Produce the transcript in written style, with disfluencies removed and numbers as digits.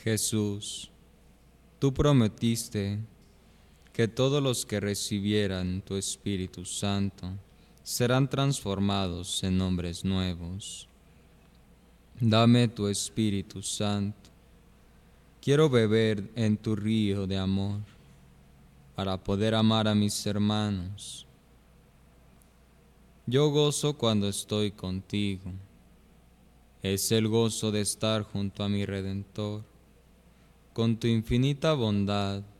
Jesús, tú prometiste que todos los que recibieran tu Espíritu Santo serán transformados en hombres nuevos. Dame tu Espíritu Santo. Quiero beber en tu río de amor para poder amar a mis hermanos. Yo gozo cuando estoy contigo. Es el gozo de estar junto a mi Redentor. Con tu infinita bondad